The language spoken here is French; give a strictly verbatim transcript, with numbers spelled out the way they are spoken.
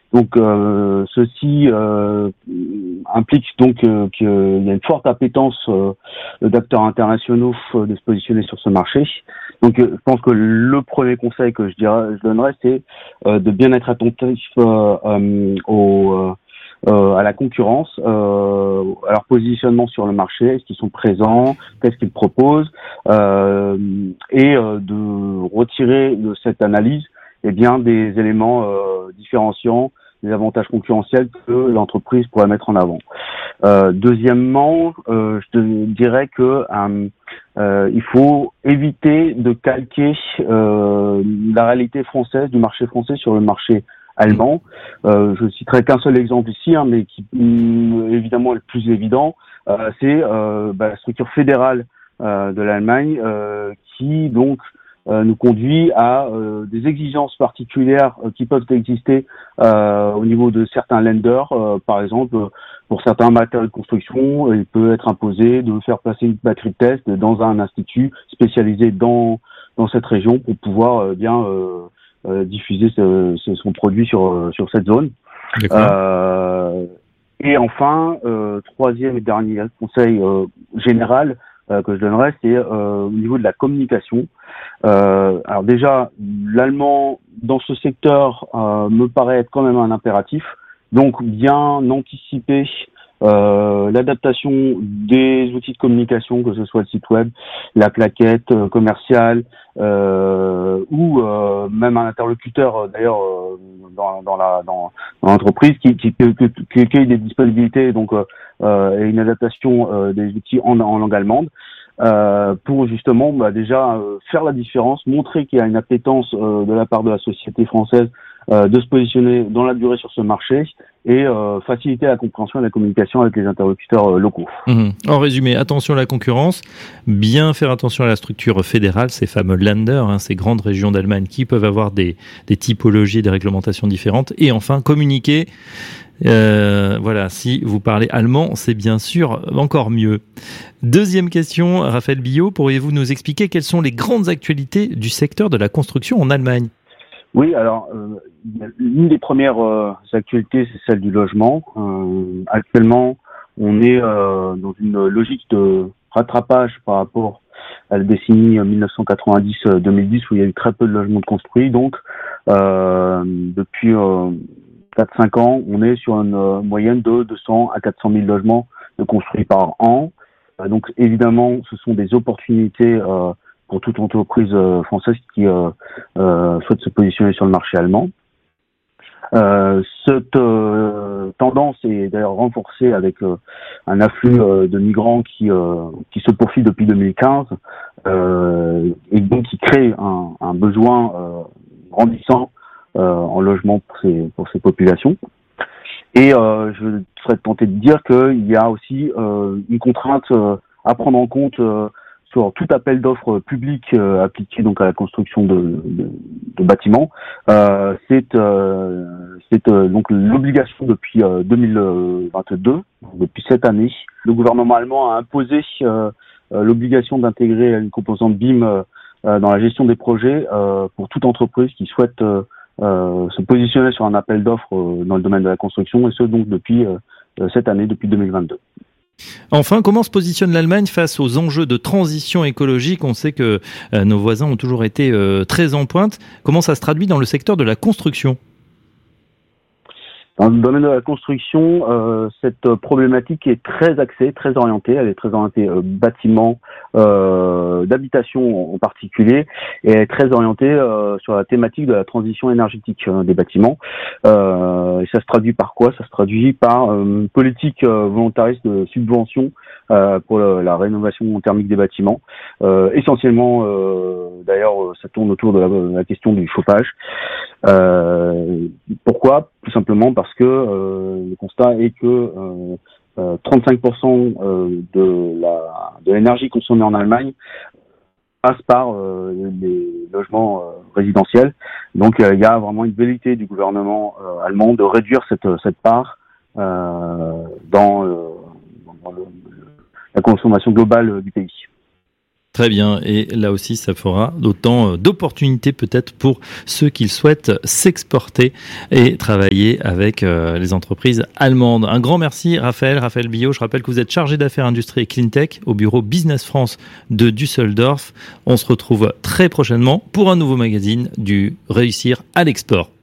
Donc euh, ceci euh, implique donc euh, qu'il y a une forte appétence euh, d'acteurs internationaux euh, de se positionner sur ce marché. Donc euh, je pense que le premier conseil que je dirais, je donnerais, c'est euh, de bien être attentif euh, euh, au euh, euh, à la concurrence, euh, à leur positionnement sur le marché, est-ce qu'ils sont présents, qu'est-ce qu'ils proposent, euh, et euh, de retirer de cette analyse eh bien des éléments euh, différenciants, des avantages concurrentiels que l'entreprise pourrait mettre en avant. Euh, deuxièmement, euh, je te dirais que euh, euh, il faut éviter de calquer euh, la réalité française, du marché français sur le marché allemand. Euh, je citerai qu'un seul exemple ici, hein, mais qui mm, évidemment est le plus évident, euh, c'est euh, bah, la structure fédérale euh, de l'Allemagne euh, qui donc euh, nous conduit à euh, des exigences particulières euh, qui peuvent exister euh, au niveau de certains lenders. Euh, par exemple, pour certains matériaux de construction, il peut être imposé de faire passer une batterie de test dans un institut spécialisé dans dans cette région pour pouvoir euh, bien euh, Euh, diffuser ce, ce, son produit sur sur cette zone. Euh, et enfin, euh, troisième et dernier conseil euh, général euh, que je donnerais, c'est euh, au niveau de la communication. Euh, alors déjà, l'allemand dans ce secteur euh, me paraît être quand même un impératif. Donc bien anticiper euh, l'adaptation des outils de communication, que ce soit le site web, la plaquette euh, commerciale euh, ou euh, même un interlocuteur euh, d'ailleurs euh, dans, dans la dans, dans l'entreprise qui qui qui, qui, qui ait des disponibilités donc euh, euh, et une adaptation euh, des outils en, en langue allemande. Euh, pour justement bah, déjà euh, faire la différence, montrer qu'il y a une appétence euh, de la part de la société française euh, de se positionner dans la durée sur ce marché et euh, faciliter la compréhension et la communication avec les interlocuteurs euh, locaux. Mmh. En résumé, attention à la concurrence, bien faire attention à la structure fédérale, ces fameux Länder, hein, ces grandes régions d'Allemagne qui peuvent avoir des, des typologies, des réglementations différentes, et enfin communiquer. Euh, voilà, si vous parlez allemand, c'est bien sûr encore mieux. Deuxième question, Raphaël Billot, pourriez-vous nous expliquer quelles sont les grandes actualités du secteur de la construction en Allemagne ? Oui, alors euh, l'une des premières euh, actualités, c'est celle du logement. Euh, actuellement, on est euh, dans une logique de rattrapage par rapport à la décennie dix-neuf cent quatre-vingt-dix deux mille dix où il y a eu très peu de logements construits. Donc, euh, depuis euh, quatre à cinq ans, on est sur une euh, moyenne de deux cents à quatre cent mille logements de construits par an. Euh, donc, évidemment, ce sont des opportunités euh, pour toute entreprise euh, française qui euh, euh, souhaite se positionner sur le marché allemand. Euh, cette euh, tendance est d'ailleurs renforcée avec euh, un afflux euh, de migrants qui euh, qui se poursuit depuis deux mille quinze euh, et donc qui crée un, un besoin euh, grandissant euh, en logement pour ces pour ces populations. Et euh, je serais tenté de dire qu'il y a aussi euh, une contrainte euh, à prendre en compte euh, sur tout appel d'offres public euh, appliqué donc à la construction de, de, de bâtiments. Euh, c'est euh, c'est euh, donc l'obligation depuis euh, deux mille vingt-deux, depuis cette année, le gouvernement allemand a imposé euh, euh, l'obligation d'intégrer une composante B I M euh, dans la gestion des projets euh, pour toute entreprise qui souhaite euh, euh, se positionner sur un appel d'offres euh, dans le domaine de la construction, et ce donc depuis euh, cette année, depuis deux mille vingt-deux. Enfin, comment se positionne l'Allemagne face aux enjeux de transition écologique ? On sait que euh, nos voisins ont toujours été euh, très en pointe. Comment ça se traduit dans le secteur de la construction ? Dans le domaine de la construction, euh, cette problématique est très axée, très orientée. Elle est très orientée euh, bâtiment, euh, d'habitation en particulier, et elle est très orientée euh, sur la thématique de la transition énergétique euh, des bâtiments. Euh, et ça se traduit par quoi ? Ça se traduit par euh, une politique euh, volontariste de subvention euh, pour le, la rénovation thermique des bâtiments. Euh, essentiellement, euh, d'ailleurs, ça tourne autour de la, de la question du chauffage. Euh, pourquoi ? Tout simplement parce que euh, le constat est que euh, euh, trente-cinq pour cent euh, de la de l'énergie consommée en Allemagne passe par euh, les logements euh, résidentiels. Donc euh, il y a vraiment une velléité du gouvernement euh, allemand de réduire cette cette part euh, dans, euh, dans le, la consommation globale du pays. Très bien, et là aussi ça fera d'autant d'opportunités peut-être pour ceux qui souhaitent s'exporter et travailler avec euh, les entreprises allemandes. Un grand merci Raphaël, Raphaël Billot. Je rappelle que vous êtes chargé d'affaires industrie et cleantech au bureau Business France de Düsseldorf. On se retrouve très prochainement pour un nouveau magazine du Réussir à l'export.